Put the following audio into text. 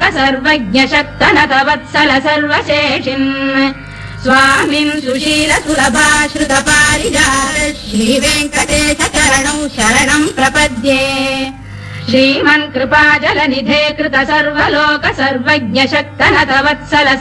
सर्वज्ञ शक्तनत वत्सल सर्वशेषिन् स्वामिन् सुशील सुलभाश्रुत पारिजात श्रीवेङ्कटेश चरणौ शरणम् प्रपद्ये श्रीमन् कृपाजलनिधे कृत सर्वलोक सर्वज्ञ शक्तनत वत्सल